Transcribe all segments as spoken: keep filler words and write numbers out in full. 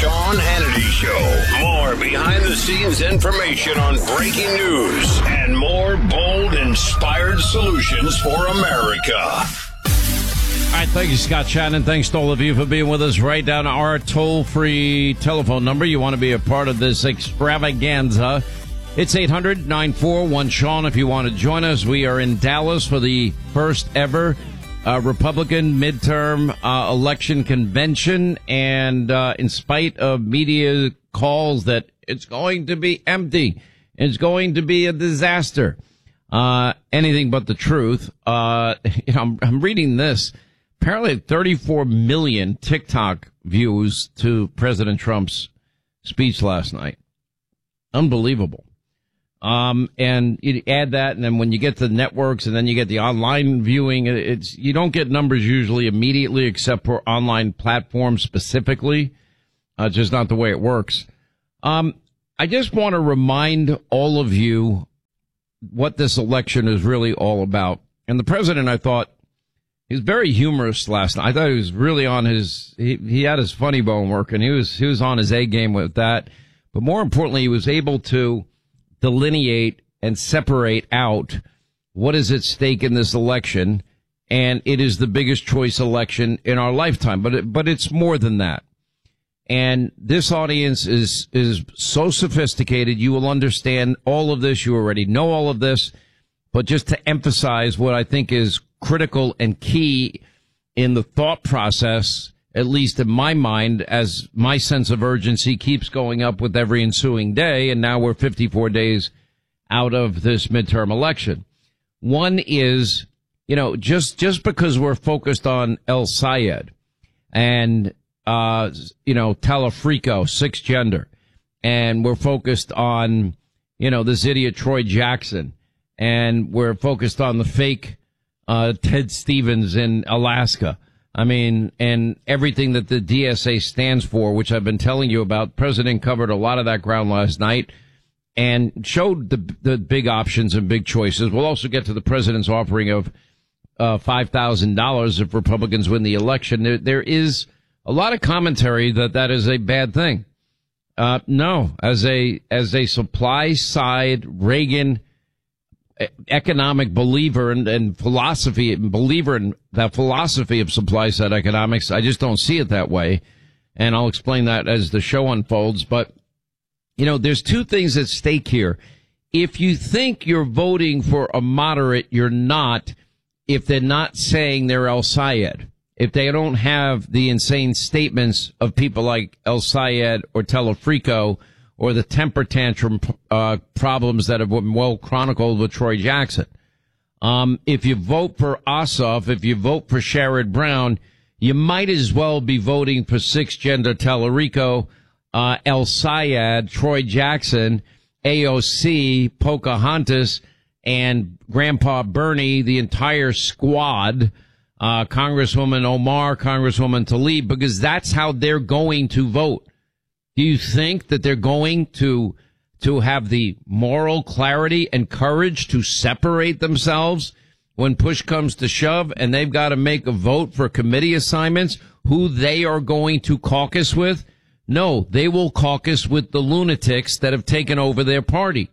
Sean Hannity Show. More behind-the-scenes information on breaking news and more bold, inspired solutions for America. All right, thank you, Scott Shannon. Thanks to all of you for being with us. Write down our toll-free telephone number. You want to be a part of this extravaganza. It's eight hundred, nine four one, Sean if you want to join us. We are in Dallas for the first ever uh, Republican midterm uh, election convention. And uh, in spite of media calls that it's going to be empty, it's going to be a disaster, uh, anything but the truth. Uh, you know, I'm, I'm reading this. Apparently thirty-four million TikTok views to President Trump's speech last night. Unbelievable. Um, and you add that, and then when you get to the networks and then you get the online viewing, it's, you don't get numbers usually immediately except for online platforms specifically. Uh, just not the way it works. Um, I just want to remind all of you what this election is really all about. And the president, I thought, he was very humorous last night. I thought he was really on his, he, he had his funny bone working. He was, he was on his A game with that. But more importantly, he was able to delineate and separate out what is at stake in this election. And it is the biggest choice election in our lifetime. But it, but it's more than that. And this audience is, is so sophisticated. You will understand all of this. You already know all of this. But just to emphasize what I think is critical and key in the thought process, at least in my mind, as my sense of urgency keeps going up with every ensuing day, and now we're fifty-four days out of this midterm election. One is, you know, just just because we're focused on El Sayed and, uh, you know, Talafrico, sixth gender, and we're focused on, you know, this idiot Troy Jackson, and we're focused on the fake uh Ted Stevens in Alaska. I mean, and everything that the D S A stands for, which I've been telling you about. The president covered a lot of that ground last night and showed the the big options and big choices. We'll also get to the president's offering of uh five thousand dollars if Republicans win the election. There, there is a lot of commentary that that is a bad thing. Uh no, as a as a supply side Reagan economic believer and, and philosophy, believer in that philosophy of supply side economics, I just don't see it that way. And I'll explain that as the show unfolds. But, you know, there's two things at stake here. If you think you're voting for a moderate, you're not, if they're not saying they're El Sayed. If they don't have the insane statements of people like El Sayed or Telefrico, or the temper tantrum uh, problems that have been well chronicled with Troy Jackson. Um, if you vote for Ossoff, if you vote for Sherrod Brown, you might as well be voting for six-gender Tellerico, uh, El Sayed, Troy Jackson, A O C, Pocahontas, and Grandpa Bernie, the entire squad, uh, Congresswoman Omar, Congresswoman Tlaib, because that's how they're going to vote. Do you think that they're going to to have the moral clarity and courage to separate themselves when push comes to shove and they've got to make a vote for committee assignments, who they are going to caucus with? No, they will caucus with the lunatics that have taken over their party.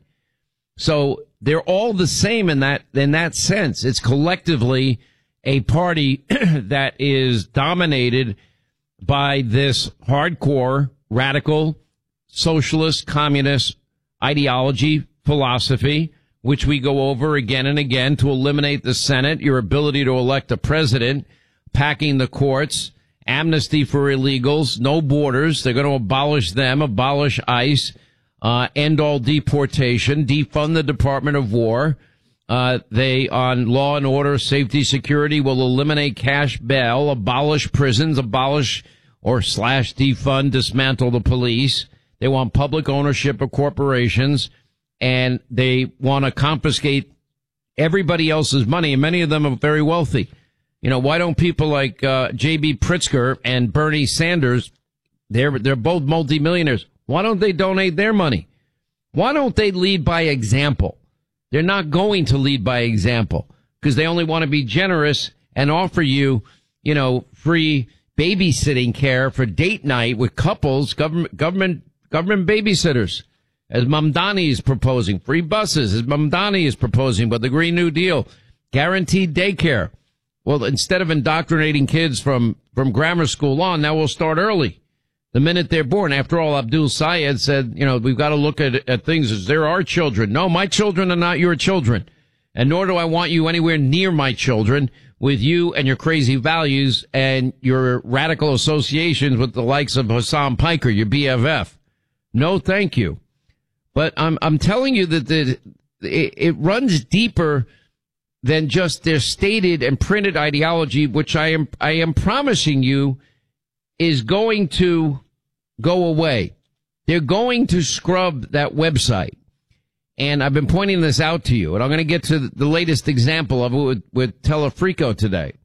So they're all the same in that in that sense. It's collectively a party that is dominated by this hardcore radical, socialist, communist ideology, philosophy, which we go over again and again to eliminate the Senate, your ability to elect a president, packing the courts, amnesty for illegals, no borders. They're going to abolish them, abolish ICE, uh, end all deportation, defund the Department of War. Uh, they, on law and order, safety, security, will eliminate cash bail, abolish prisons, abolish or slash defund, dismantle the police. They want public ownership of corporations, and they want to confiscate everybody else's money, and many of them are very wealthy. You know, why don't people like uh, J B Pritzker and Bernie Sanders, they're they're both multimillionaires, why don't they donate their money? Why don't they lead by example? They're not going to lead by example because they only want to be generous and offer you, you know, free babysitting care for date night with couples, government, government, government babysitters. As Mamdani is proposing, free buses, as Mamdani is proposing, but the Green New Deal, guaranteed daycare. Well, instead of indoctrinating kids from, from grammar school on, now we'll start early, the minute they're born. After all, Abdul Sayed said, you know, we've got to look at, at things as they're our children. No, my children are not your children. And nor do I want you anywhere near my children with you and your crazy values and your radical associations with the likes of Hassan Piker, your B F F. No, thank you. But I'm, I'm telling you that the, it, it runs deeper than just their stated and printed ideology, which I am, I am promising you is going to go away. They're going to scrub that website. And I've been pointing this out to you, and I'm going to get to the latest example of it with, with Telefrico today.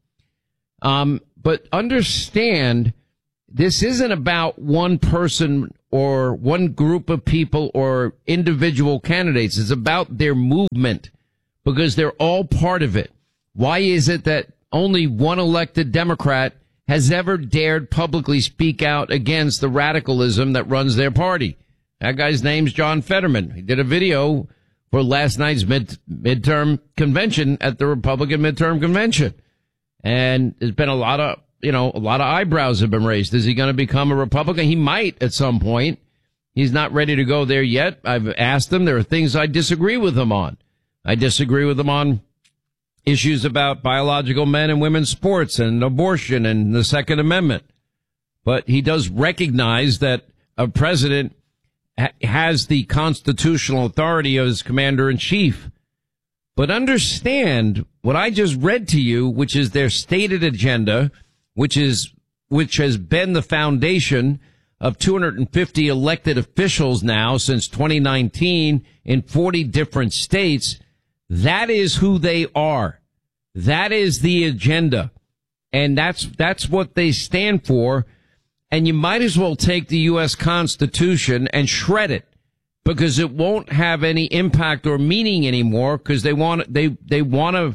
Um, but understand this isn't about one person or one group of people or individual candidates. It's about their movement because they're all part of it. Why is it that only one elected Democrat has ever dared publicly speak out against the radicalism that runs their party? That guy's name's John Fetterman. He did a video for last night's mid midterm convention at the Republican midterm convention. And there's been a lot of, you know, a lot of eyebrows have been raised. Is he going to become a Republican? He might at some point. He's not ready to go there yet. I've asked him. There are things I disagree with him on. I disagree with him on issues about biological men and women's sports and abortion and the Second Amendment. But he does recognize that a president ha- has the constitutional authority as commander-in-chief. But understand what I just read to you, which is their stated agenda, which is which has been the foundation of two hundred fifty elected officials now since twenty nineteen in forty different states. That is who they are. That is the agenda. And that's that's what they stand for. And you might as well take the U S Constitution and shred it, because it won't have any impact or meaning anymore, because they want they they want to.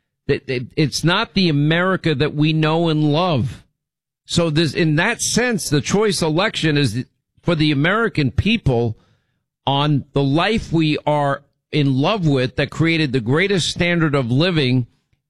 It's not the America that we know and love. So this, in that sense, the choice election is for the American people on the life we are in love with, that created the greatest standard of living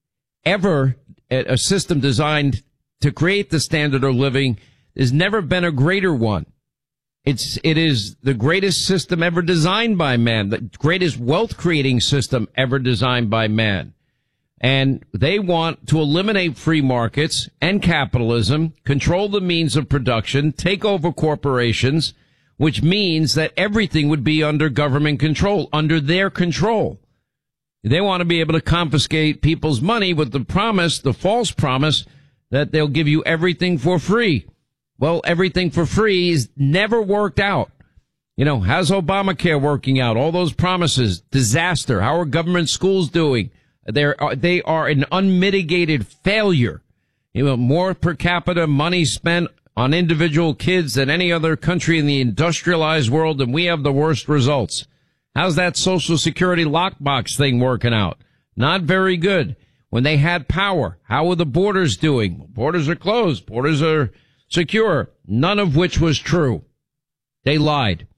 ever, a system designed to create the standard of living. There's never been a greater one. It's, it is the greatest system ever designed by man, the greatest wealth creating system ever designed by man. And they want to eliminate free markets and capitalism, control the means of production, take over corporations, which means that everything would be under government control, under their control. They want to be able to confiscate people's money with the promise, the false promise, that they'll give you everything for free. Well, everything for free has never worked out. You know, how's Obamacare working out? All those promises, disaster. How are government schools doing? They're, they are an unmitigated failure. You know, more per capita money spent on individual kids than any other country in the industrialized world, and we have the worst results. How's that Social Security lockbox thing working out? Not very good. When they had power, how were the borders doing? Borders are closed. Borders are secure. None of which was true. They lied.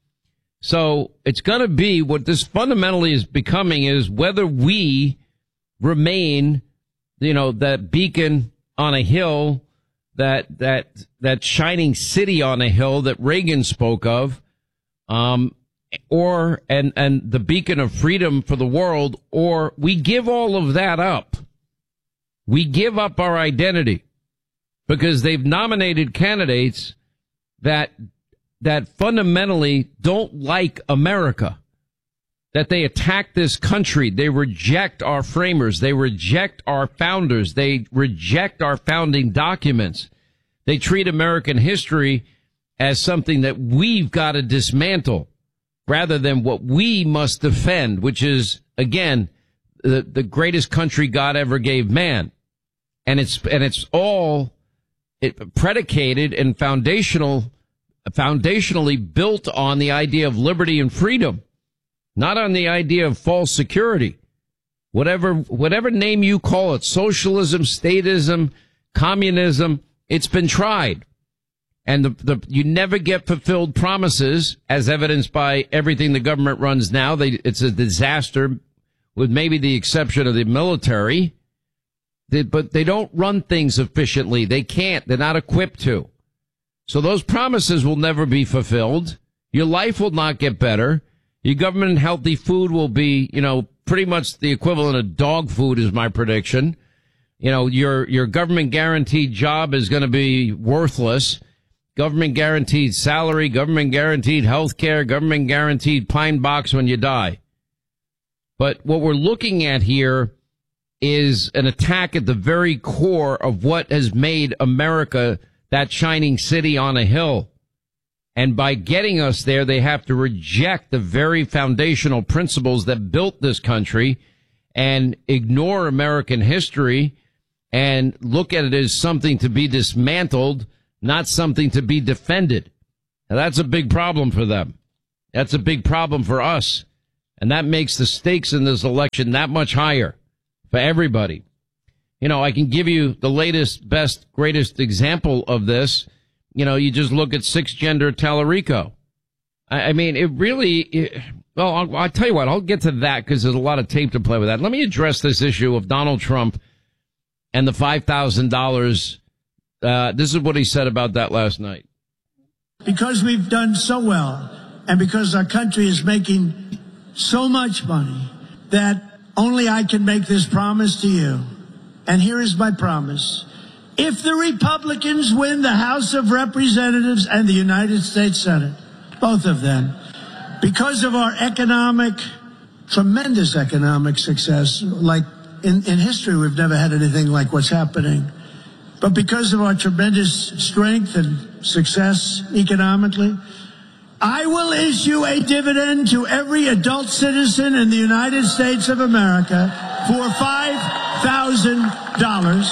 So it's going to be, what this fundamentally is becoming is whether we remain, you know, that beacon on a hill, that that that shining city on a hill that Reagan spoke of, um, or and and the beacon of freedom for the world, or we give all of that up. We give up our identity because they've nominated candidates that that fundamentally don't like America. That they attack this country. They reject our framers. They reject our founders. They reject our founding documents. They treat American history as something that we've got to dismantle rather than what we must defend, which is, again, the, the greatest country God ever gave man. And it's, and it's all it, predicated and foundational, foundationally built on the idea of liberty and freedom. Not on the idea of false security. Whatever, whatever name you call it, socialism, statism, communism, It's been tried. And the, the you never get fulfilled promises, as evidenced by everything the government runs now. They, it's a disaster, with maybe the exception of the military. They, but they don't run things efficiently. They can't. They're not equipped to. So those promises will never be fulfilled. Your life will not get better. Your government and healthy food will be, you know, pretty much the equivalent of dog food is my prediction. You know, your your government guaranteed job is going to be worthless. Government guaranteed salary, government guaranteed health care, government guaranteed pine box when you die. But what we're looking at here is an attack at the very core of what has made America that shining city on a hill. And by getting us there, they have to reject the very foundational principles that built this country and ignore American history and look at it as something to be dismantled, not something to be defended. Now, that's a big problem for them. That's a big problem for us. And that makes the stakes in this election that much higher for everybody. You know, I can give you the latest, best, greatest example of this. You know, you just look at six-gender Tallarico. I, I mean, it really, it, well, I'll, I'll tell you what, I'll get to that because there's a lot of tape to play with that. Let me address this issue of Donald Trump and the five thousand dollars. Uh, this is what he said about that last night. Because we've done so well and because our country is making so much money that only I can make this promise to you. And here is my promise. If the Republicans win the House of Representatives and the United States Senate, both of them, because of our economic, tremendous economic success, like in, in history, we've never had anything like what's happening. But because of our tremendous strength and success economically, I will issue a dividend to every adult citizen in the United States of America for five thousand dollars.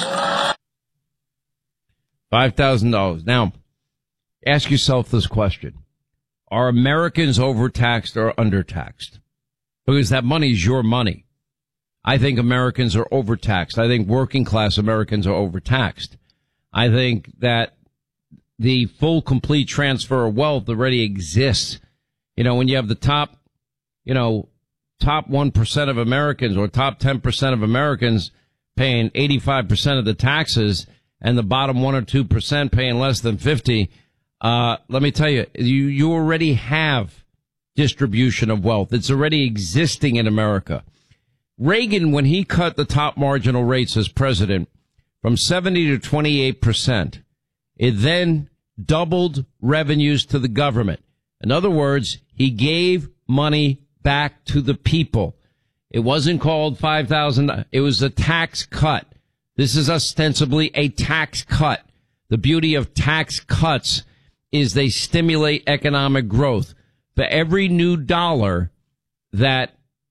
five thousand dollars. Now, ask yourself this question. Are Americans overtaxed or undertaxed? Because that money is your money. I think Americans are overtaxed. I think working class Americans are overtaxed. I think that the full, complete transfer of wealth already exists. You know, when you have the top, you know, top one percent of Americans or top ten percent of Americans paying eighty-five percent of the taxes and the bottom one or two percent paying less than fifty, uh, let me tell you, you, you already have distribution of wealth. It's already existing in America. Reagan, when he cut the top marginal rates as president from seventy to twenty-eight percent, it then doubled revenues to the government. In other words, he gave money back to the people. It wasn't called five thousand dollars. It was a tax cut. This is ostensibly a tax cut. The beauty of tax cuts is they stimulate economic growth. For every new dollar that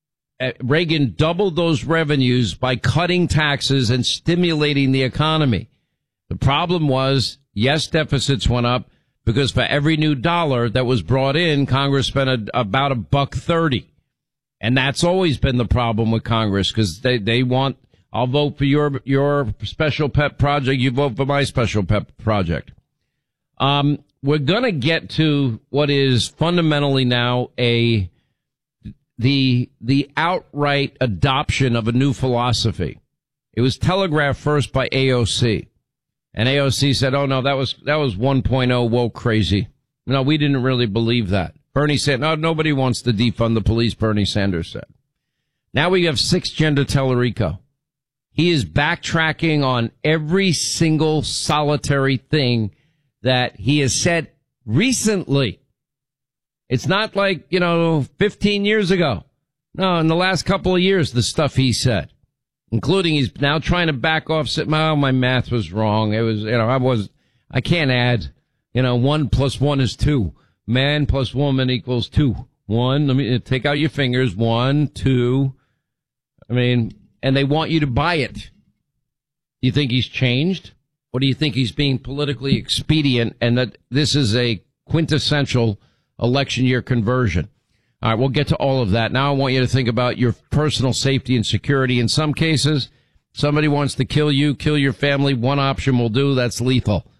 Reagan doubled those revenues by cutting taxes and stimulating the economy. The problem was, yes, deficits went up because for every new dollar that was brought in, Congress spent a, about a buck thirty. And that's always been the problem with Congress because they, they want, I'll vote for your, your special pet project. You vote for my special pet project. Um, we're going to get to what is fundamentally now a, the, the outright adoption of a new philosophy. It was telegraphed first by A O C. And A O C said, oh, no, that was that was one point oh woke crazy. No, we didn't really believe that. Bernie said, no, nobody wants to defund the police, Bernie Sanders said. Now we have six-gender Tallarico. He is backtracking on every single solitary thing that he has said recently. It's not like, you know, fifteen years ago. No, in the last couple of years, the stuff he said. Including he's now trying to back off. Oh, my math was wrong. It was, you know, I was, I can't add, you know, one plus one is two. Man plus woman equals two. One, let me take out your fingers. One, two. I mean, and they want you to buy it. Do you think he's changed? Or do you think he's being politically expedient and that this is a quintessential election year conversion? All right, we'll get to all of that. Now I want you to think about your personal safety and security. In some cases, somebody wants to kill you, kill your family. One option will do. That's lethal.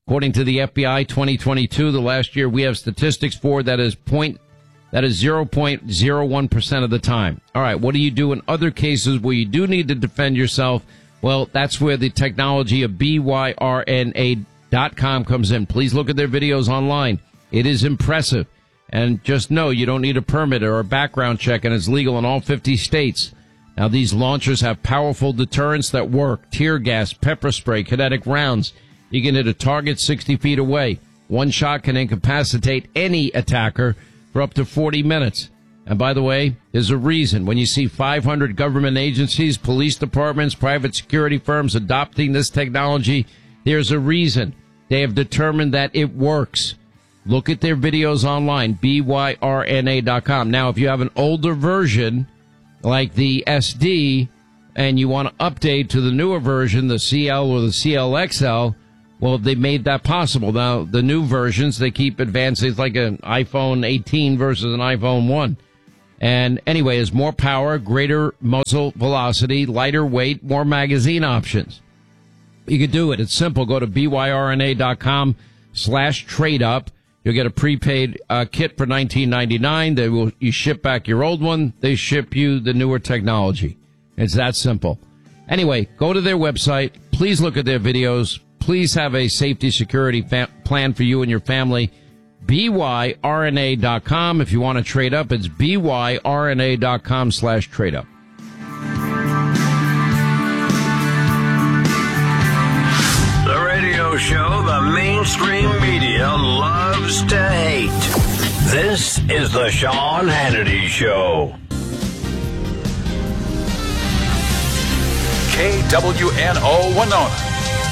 According to the F B I, twenty twenty-two, the last year we have statistics for, that is point, that is zero point zero one percent of the time. All right, what do you do in other cases where you do need to defend yourself? Well, that's where the technology of B Y R N A dot com comes in. Please look at their videos online. It is impressive. And just know you don't need a permit or a background check, and it's legal in all fifty states. Now, these launchers have powerful deterrents that work. Tear gas, pepper spray, kinetic rounds. You can hit a target sixty feet away. One shot can incapacitate any attacker for up to forty minutes. And by the way, there's a reason. When you see five hundred government agencies, police departments, private security firms adopting this technology, there's a reason. They have determined that it works. Look at their videos online, B Y R N A dot com. Now, if you have an older version, like the S D, and you want to update to the newer version, the C L or the C L X L, well, they made that possible. Now, the new versions, they keep advancing. It's like an iPhone eighteen versus an iPhone one. And anyway, it's more power, greater muzzle velocity, lighter weight, more magazine options. You can do it. It's simple. Go to B Y R N A dot com slash trade up. You'll get a prepaid uh, kit for nineteen ninety-nine. They will, you ship back your old one. They ship you the newer technology. It's that simple. Anyway, go to their website. Please look at their videos. Please have a safety security fa- plan for you and your family. B Y R N A dot com. If you want to trade up, it's B Y R N A dot com slash trade up. The radio show the mainstream media loves to hate. This is the Sean Hannity Show. K W N O Winona.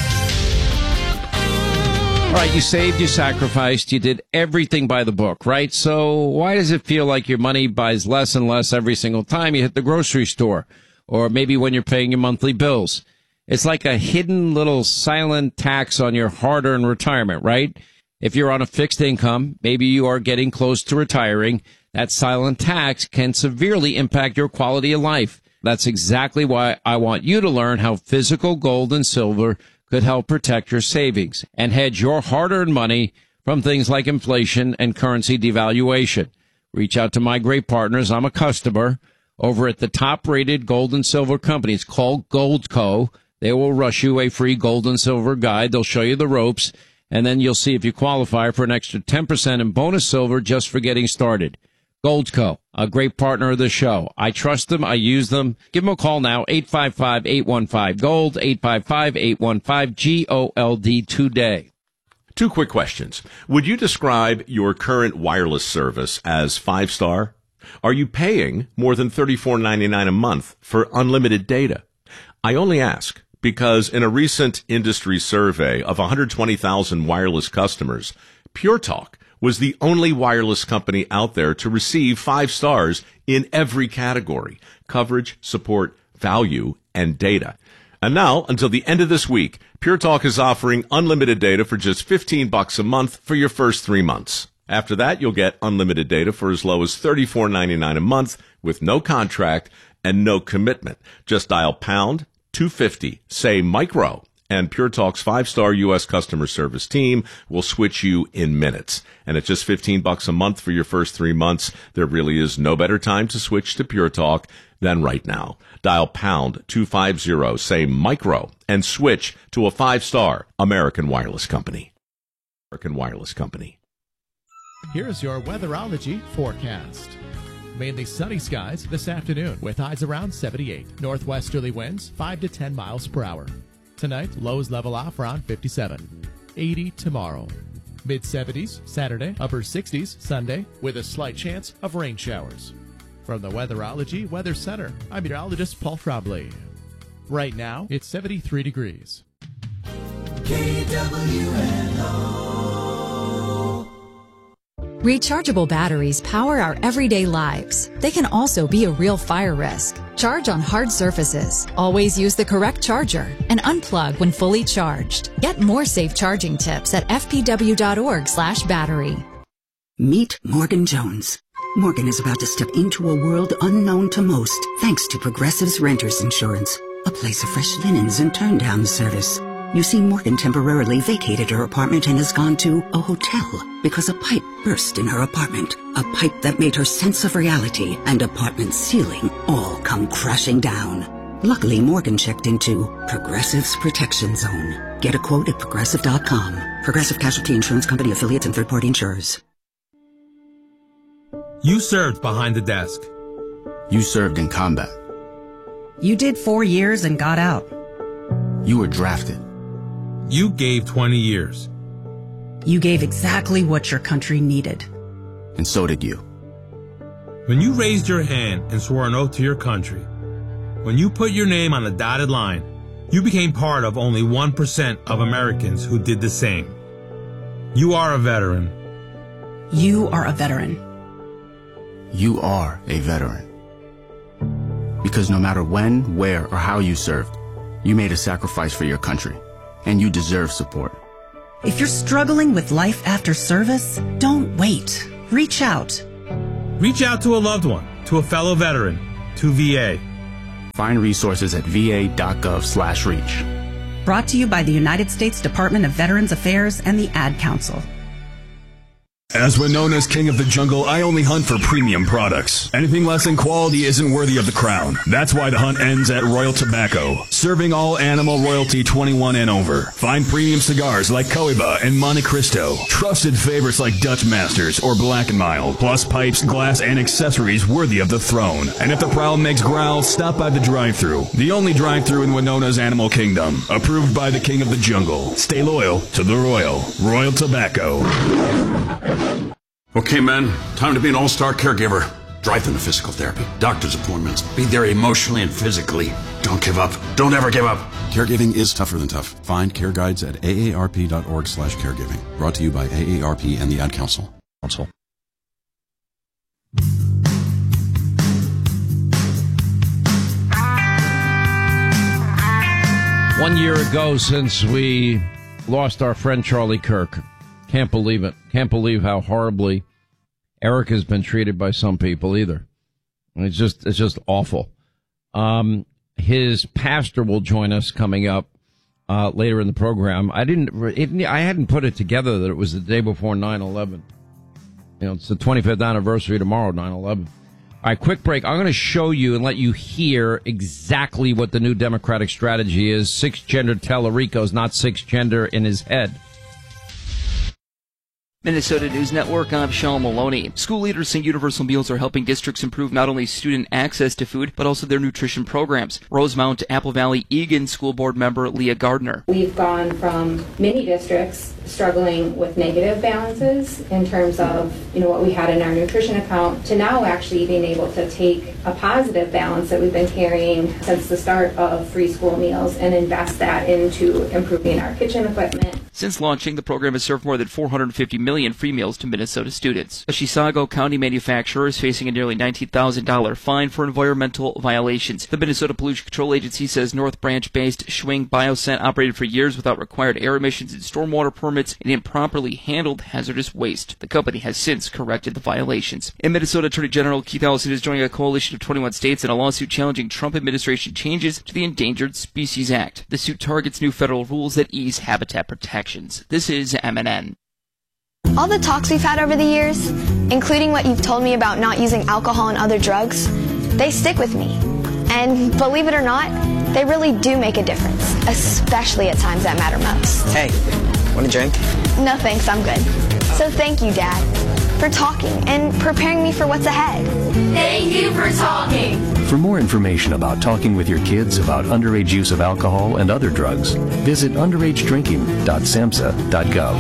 All right, you saved, you sacrificed, you did everything by the book, right? So why does it feel like your money buys less and less every single time you hit the grocery store? Or maybe when you're paying your monthly bills? It's like a hidden little silent tax on your hard-earned retirement, right? If you're on a fixed income, maybe you are getting close to retiring, that silent tax can severely impact your quality of life. That's exactly why I want you to learn how physical gold and silver could help protect your savings and hedge your hard-earned money from things like inflation and currency devaluation. Reach out to my great partners. I'm a customer over at the top-rated gold and silver company. It's called Goldco. They will rush you a free gold and silver guide. They'll show you the ropes, and then you'll see if you qualify for an extra ten percent in bonus silver just for getting started. Goldco, a great partner of the show. I trust them. I use them. Give them a call now, eight five five, eight one five, GOLD, eight five five, eight one five, G O L D today. Two quick questions. Would you describe your current wireless service as five-star? Are you paying more than thirty-four ninety-nine a month for unlimited data? I only ask because in a recent industry survey of one hundred twenty thousand wireless customers, Pure Talk was the only wireless company out there to receive five stars in every category: coverage, support, value, and data. And now, until the end of this week, Pure Talk is offering unlimited data for just fifteen bucks a month for your first three months. After that, you'll get unlimited data for as low as thirty-four ninety-nine a month with no contract and no commitment. Just dial pound two fifty, say micro, and Pure Talk's five-star U S customer service team will switch you in minutes. And at just fifteen bucks a month for your first three months, there really is no better time to switch to Pure Talk than right now. Dial pound two fifty, say micro, and switch to a five-star American Wireless Company. American Wireless Company. Here's your weatherology forecast. Mainly sunny skies this afternoon with highs around seventy-eight. Northwesterly winds five to ten miles per hour. Tonight, lows level off around fifty-seven. eighty tomorrow. Mid-seventies Saturday, upper sixties Sunday with a slight chance of rain showers. From the Weatherology Weather Center, I'm meteorologist Paul Trombley. Right now, it's seventy-three degrees. K W N O. Rechargeable batteries power our everyday lives. They can also be a real fire risk. Charge on hard surfaces. Always use the correct charger and unplug when fully charged. Get more safe charging tips at f p w dot org slash battery. Meet Morgan Jones. Morgan is about to step into a world unknown to most thanks to Progressive's Renters Insurance, a place of fresh linens and turn-down service. You see, Morgan temporarily vacated her apartment and has gone to a hotel because a pipe burst in her apartment. A pipe that made her sense of reality and apartment ceiling all come crashing down. Luckily, Morgan checked into Progressive's Protection Zone. Get a quote at Progressive dot com. Progressive Casualty Insurance Company affiliates and third-party insurers. You served behind the desk. You served in combat. You did four years and got out. You were drafted. You gave twenty years. You gave exactly what your country needed. And so did you. When you raised your hand and swore an oath to your country, when you put your name on the dotted line, you became part of only one percent of Americans who did the same. You are a veteran. You are a veteran. You are a veteran. Because no matter when, where, or how you served, you made a sacrifice for your country, and you deserve support. If you're struggling with life after service, don't wait. Reach out. Reach out to a loved one, to a fellow veteran, to V A. Find resources at va.gov slash reach. Brought to you by the United States Department of Veterans Affairs and the Ad Council. As Winona's king of the jungle, I only hunt for premium products. Anything less than quality isn't worthy of the crown. That's why the hunt ends at Royal Tobacco, serving all animal royalty twenty-one and over. Find premium cigars like Cohiba and Monte Cristo, trusted favorites like Dutch Masters or Black and Mild, plus pipes, glass, and accessories worthy of the throne. And if the prowl makes growl, stop by the drive-thru, the only drive-thru in Winona's Animal Kingdom, approved by the king of the jungle. Stay loyal to the royal. Royal Tobacco. Okay, men, time to be an all-star caregiver. Drive them to physical therapy, doctor's appointments, be there emotionally and physically. Don't give up. Don't ever give up. Caregiving is tougher than tough. Find care guides at aarp.org slash caregiving. Brought to you by A A R P and the Ad Council. Council. One year ago since we lost our friend Charlie Kirk. Can't believe it. Can't believe how horribly Eric has been treated by some people either. It's just, it's just awful. Um, his pastor will join us coming up, uh, later in the program. I didn't, it, I hadn't put it together that it was the day before nine eleven. You know, it's the twenty-fifth anniversary tomorrow, nine eleven. All right, quick break. I'm going to show you and let you hear exactly what the new Democratic strategy is. Six-gender Tellerico's not six-gender in his head. Minnesota News Network, I'm Sean Maloney. School leaders say Universal Meals are helping districts improve not only student access to food, but also their nutrition programs. Rosemount, Apple Valley, Eagan School Board member Leah Gardner. We've gone from many districts struggling with negative balances in terms of, you know, what we had in our nutrition account to now actually being able to take a positive balance that we've been carrying since the start of free school meals and invest that into improving our kitchen equipment. Since launching, the program has served more than four hundred fifty million free meals to Minnesota students. A Chisago County manufacturer is facing a nearly nineteen thousand dollars fine for environmental violations. The Minnesota Pollution Control Agency says North Branch-based Schwing Bioscent operated for years without required air emissions and stormwater permits and improperly handled hazardous waste. The company has since corrected the violations. And Minnesota Attorney General Keith Ellison is joining a coalition of twenty-one states in a lawsuit challenging Trump administration changes to the Endangered Species Act. The suit targets new federal rules that ease habitat protection. This is M N N. All the talks we've had over the years, including what you've told me about not using alcohol and other drugs, they stick with me. And believe it or not, they really do make a difference, especially at times that matter most. Hey, want a drink? No thanks, I'm good. So thank you, Dad, for talking and preparing me for what's ahead. Thank you for talking. For more information about talking with your kids about underage use of alcohol and other drugs, visit underage drinking dot samhsa dot gov.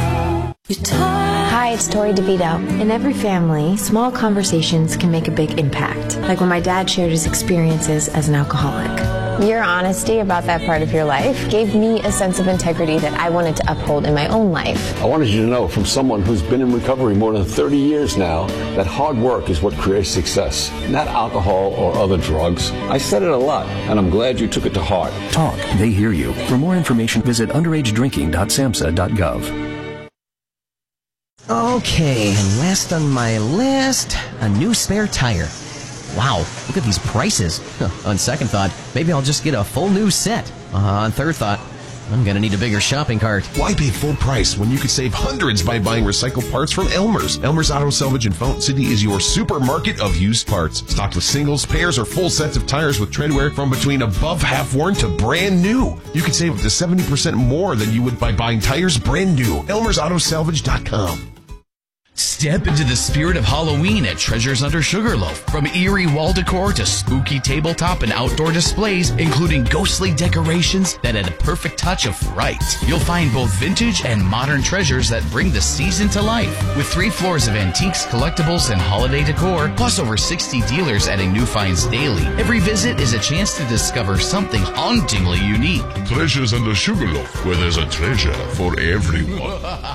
Hi, it's Tori DeVito. In every family, small conversations can make a big impact, like when my dad shared his experiences as an alcoholic. Your honesty about that part of your life gave me a sense of integrity that I wanted to uphold in my own life. I wanted you to know from someone who's been in recovery more than thirty years now that hard work is what creates success, not alcohol or other drugs. I said it a lot, and I'm glad you took it to heart. Talk, they hear you. For more information, visit underage drinking dot samhsa dot gov. Okay, and last on my list, a new spare tire. Wow, look at these prices. On second thought, maybe I'll just get a full new set. Uh, on third thought, I'm going to need a bigger shopping cart. Why pay full price when you could save hundreds by buying recycled parts from Elmer's? Elmer's Auto Salvage in Fountain City is your supermarket of used parts. Stocked with singles, pairs, or full sets of tires with treadwear from between above half worn to brand new. You can save up to seventy percent more than you would by buying tires brand new. Elmer's Auto Salvage dot com. Step into the spirit of Halloween at Treasures Under Sugarloaf. From eerie wall decor to spooky tabletop and outdoor displays, including ghostly decorations that add a perfect touch of fright. You'll find both vintage and modern treasures that bring the season to life. With three floors of antiques, collectibles, and holiday decor, plus over sixty dealers adding new finds daily. Every visit is a chance to discover something hauntingly unique. Treasures Under Sugarloaf, where there's a treasure for everyone.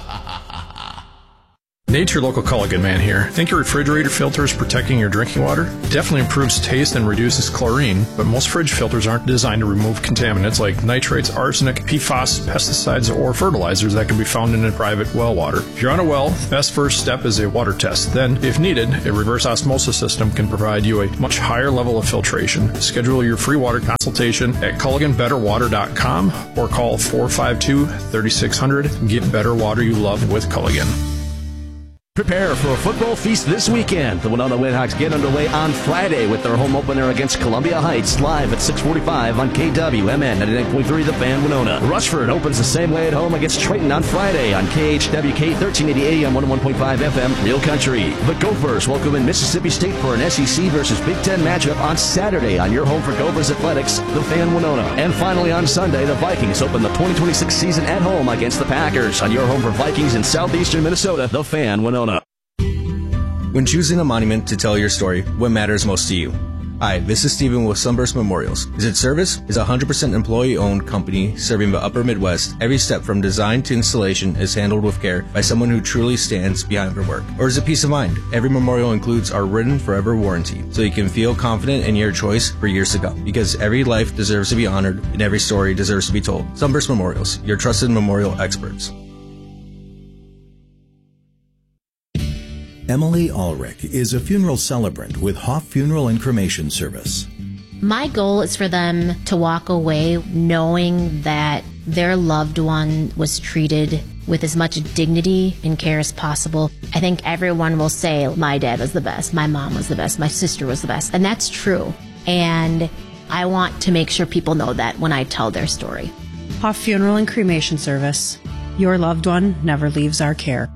Nature Local Culligan Man here. Think your refrigerator filter is protecting your drinking water? It definitely improves taste and reduces chlorine, but most fridge filters aren't designed to remove contaminants like nitrates, arsenic, P FAS, pesticides, or fertilizers that can be found in a private well water. If you're on a well, the best first step is a water test. Then, if needed, a reverse osmosis system can provide you a much higher level of filtration. Schedule your free water consultation at Culligan Better Water dot com or call four five two, three six zero zero and get better water you love with Culligan. Prepare for a football feast this weekend. The Winona Windhawks get underway on Friday with their home opener against Columbia Heights, live at six forty-five on K W M N ninety-nine point three The Fan Winona. Rushford opens the same way at home against Triton on Friday on K H W K thirteen eighty A M one oh one point five F M Real Country. The Gophers welcome in Mississippi State for an S E C versus Big Ten matchup on Saturday on your home for Gophers Athletics, The Fan Winona. And finally on Sunday, the Vikings open the twenty twenty-six season at home against the Packers on your home for Vikings in southeastern Minnesota, The Fan Winona. When choosing a monument to tell your story, what matters most to you? Hi, this is Steven with Sunburst Memorials. Is it service? Is a one hundred percent employee-owned company serving the upper Midwest. Every step from design to installation is handled with care by someone who truly stands behind their work. Or is it peace of mind? Every memorial includes our written forever warranty, so you can feel confident in your choice for years to come. Because every life deserves to be honored and every story deserves to be told. Sunburst Memorials, your trusted memorial experts. Emily Ulrich is a funeral celebrant with Hoff Funeral and Cremation Service. My goal is for them to walk away knowing that their loved one was treated with as much dignity and care as possible. I think everyone will say, my dad was the best, my mom was the best, my sister was the best, and that's true. And I want to make sure people know that when I tell their story. Hoff Funeral and Cremation Service. Your loved one never leaves our care.